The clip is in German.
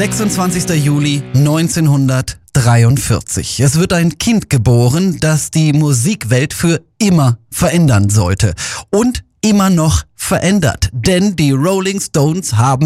26. Juli 1943. Es wird ein Kind geboren, das die Musikwelt für immer verändern sollte. Und immer noch verändert. Denn die Rolling Stones haben